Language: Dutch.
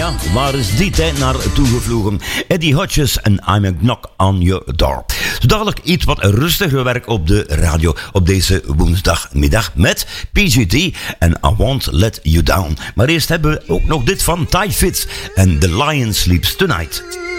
ja, waar is die tijd naartoe gevlogen? Eddie Hodges en I'm a Knock on Your Door. Zo dadelijk iets wat rustiger werk op de radio op deze woensdagmiddag met PGT en I Won't Let You Down. Maar eerst hebben we ook nog dit van Ty Fitz en The Lion Sleeps Tonight.